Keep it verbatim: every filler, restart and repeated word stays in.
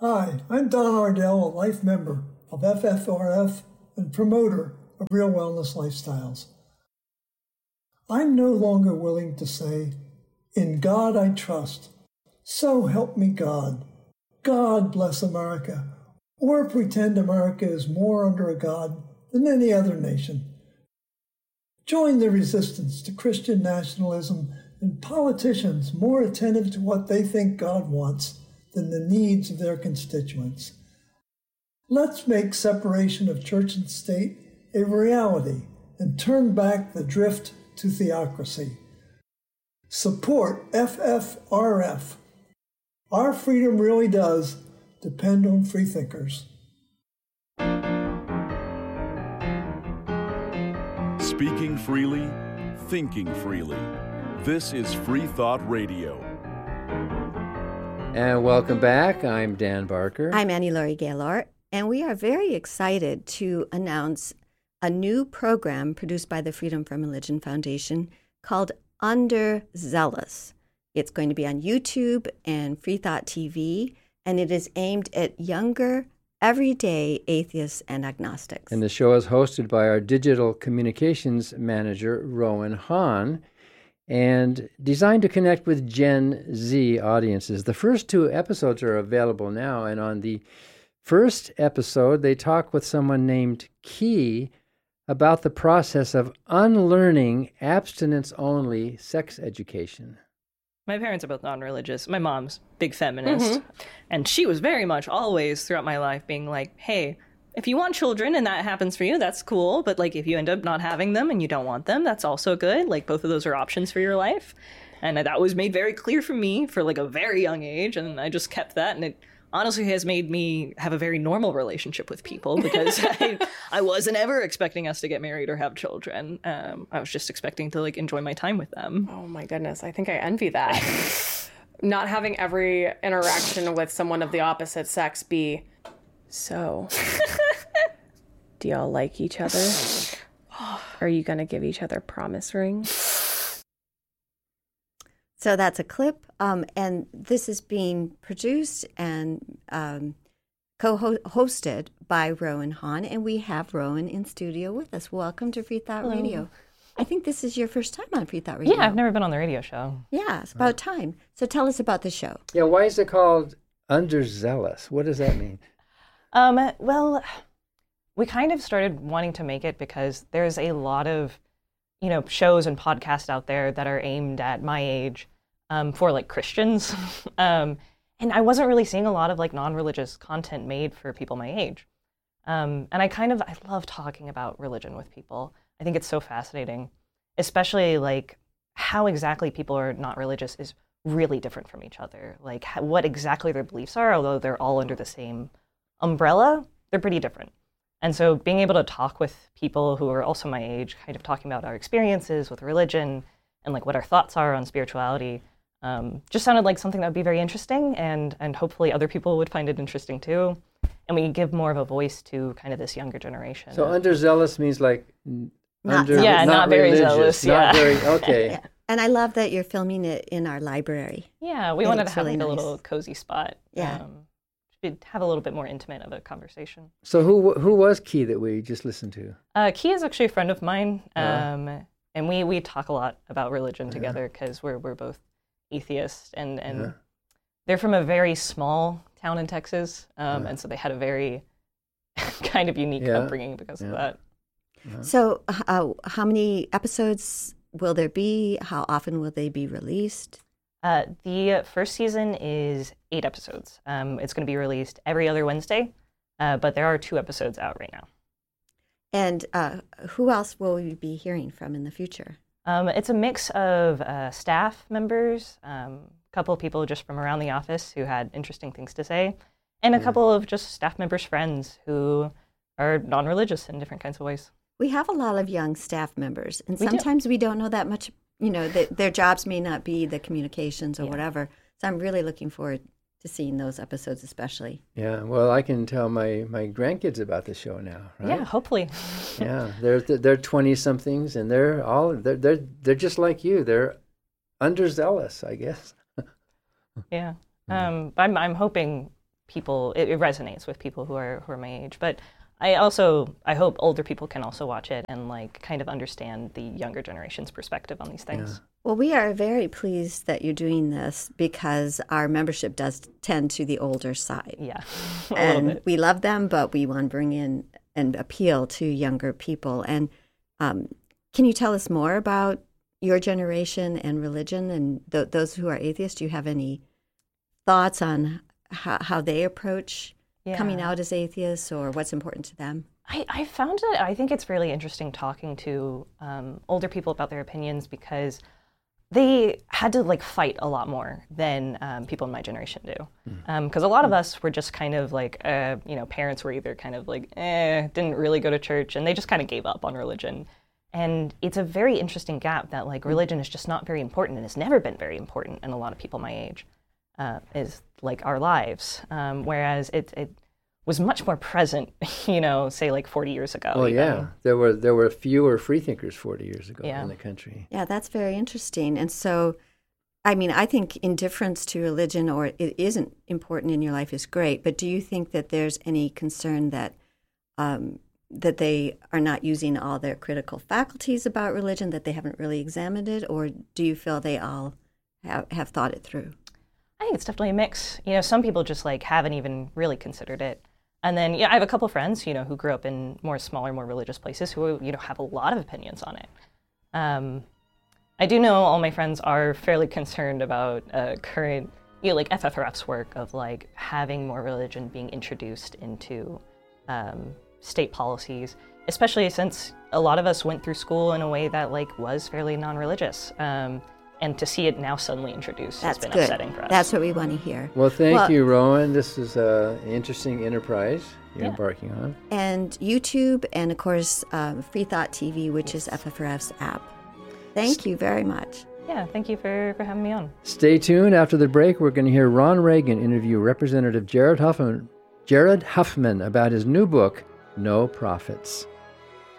Hi, I'm Don Ardell, a life member of F F R F and promoter of Real Wellness Lifestyles. I'm no longer willing to say, "In God I trust, so help me God, God bless America," or pretend America is more under a God than any other nation. Join the resistance to Christian nationalism and politicians more attentive to what they think God wants than the needs of their constituents. Let's make separation of church and state a reality and turn back the drift to theocracy. Support F F R F. Our freedom really does depend on freethinkers. Speaking freely, thinking freely. This is Free Thought Radio. And welcome back. I'm Dan Barker. I'm Annie Laurie Gaylor, and we are very excited to announce a new program produced by the Freedom from Religion Foundation called Underzealous. It's going to be on YouTube and Free Thought T V, and it is aimed at younger, everyday atheists and agnostics. And the show is hosted by our digital communications manager, Rowan Hahn, and designed to connect with Gen Z audiences. The first two episodes are available now, and on the first episode, they talk with someone named Key about the process of unlearning abstinence-only sex education. My parents are both non-religious. My mom's big feminist, mm-hmm. and she was very much always throughout my life being like, hey, if you want children and that happens for you, that's cool. But like, if you end up not having them and you don't want them, that's also good. Like, both of those are options for your life. And that was made very clear for me for like a very young age. And I just kept that. And it honestly has made me have a very normal relationship with people because I, I wasn't ever expecting us to get married or have children. Um, I was just expecting to like enjoy my time with them. Oh my goodness. I think I envy that. Not having every interaction with someone of the opposite sex be, so, do y'all like each other? Are you going to give each other promise rings? So that's a clip, um, and this is being produced and um, co-hosted by Rowan Hahn, and we have Rowan in studio with us. Welcome to Free Thought Hello. Radio. I think this is your first time on Free Thought Radio. Yeah, I've never been on the radio show. Yeah, it's about time. So tell us about the show. Yeah, why is it called Underzealous? What does that mean? Um, well, we kind of started wanting to make it because there's a lot of, you know, shows and podcasts out there that are aimed at my age um, for like Christians. um, and I wasn't really seeing a lot of like non-religious content made for people my age. Um, and I kind of, I love talking about religion with people. I think it's so fascinating, especially like how exactly people are not religious is really different from each other. Like how, what exactly their beliefs are, although they're all under the same umbrella, they're pretty different. And so being able to talk with people who are also my age, kind of talking about our experiences with religion and like what our thoughts are on spirituality, um, just sounded like something that would be very interesting, and and hopefully other people would find it interesting too. And we can give more of a voice to kind of this younger generation. So underzealous means like Not under, yeah, not, not very religious, zealous, not yeah. very, okay. Yeah. And I love that you're filming it in our library. Yeah, we It wanted to looks have really like a nice. little cozy spot. Yeah. Um, to have a little bit more intimate of a conversation. So who who was Key that we just listened to? Uh, Key is actually a friend of mine, Uh-huh. um, and we, we talk a lot about religion together because we're we're both atheists, and, and Uh-huh. they're from a very small town in Texas, um, Uh-huh. and so they had a very kind of unique Yeah. upbringing because Yeah. of that. Uh-huh. So uh, how many episodes will there be? How often will they be released? Uh, the first season is eight episodes. Um, it's going to be released every other Wednesday, uh, but there are two episodes out right now. And uh, who else will we be hearing from in the future? Um, it's a mix of uh, staff members, um, a couple of people just from around the office who had interesting things to say, and a Yeah. couple of just staff members' friends who are non-religious in different kinds of ways. We have a lot of young staff members, and We do. sometimes we don't know that much. You know, that their jobs may not be the communications or Yeah. whatever. So I'm really looking forward to seeing those episodes, especially. Yeah, well, I can tell my, my grandkids about the show now, right? Yeah, hopefully. Yeah, they're they're twenty somethings, and they're all they're they're they're just like you. They're underzealous, I guess. Yeah. Um, I'm I'm hoping people, it, it resonates with people who are who are my age. But I also, I hope older people can also watch it and like kind of understand the younger generation's perspective on these things. Yeah. Well, we are very pleased that you're doing this because our membership does tend to the older side. Yeah, a little And bit. we love them, but we want to bring in and appeal to younger people. And um, can you tell us more about your generation and religion and th- those who are atheists? Do you have any thoughts on how, how they approach Yeah. coming out as atheists or what's important to them? I, I found that I think it's really interesting talking to um, older people about their opinions because they had to like fight a lot more than um, people in my generation do. Because um, a lot of us were just kind of like, uh, you know, parents were either kind of like, eh, didn't really go to church, and they just kind of gave up on religion. And it's a very interesting gap that like religion is just not very important and has never been very important in a lot of people my age, uh, is like our lives. Um, whereas it, it was much more present, you know, say like forty years ago. Well, even. yeah, there were there were fewer free thinkers forty years ago Yeah. in the country. Yeah, that's very interesting. And so, I mean, I think indifference to religion or it isn't important in your life is great, but do you think that there's any concern that um, that they are not using all their critical faculties about religion, that they haven't really examined it, or do you feel they all have, have thought it through? I think it's definitely a mix. You know, some people just like haven't even really considered it. And then, yeah, I have a couple friends, you know, who grew up in more smaller, more religious places who, you know, have a lot of opinions on it. Um, I do know all my friends are fairly concerned about uh, current, you know, like F F R F's work of like having more religion being introduced into um, state policies, especially since a lot of us went through school in a way that like was fairly non-religious. Um, and to see it now suddenly introduced That's has been good. upsetting for us. That's what we want to hear. Well, thank Well- you, Rowan. This is uh, an interesting enterprise you're Yeah. embarking on. And YouTube, and of course, um, Free Thought T V, which is F F R F's app. Thank you very much. Yeah, thank you for, for having me on. Stay tuned. After the break, we're going to hear Ron Reagan interview Representative Jared Huffman, Jared Huffman about his new book, No Prophets.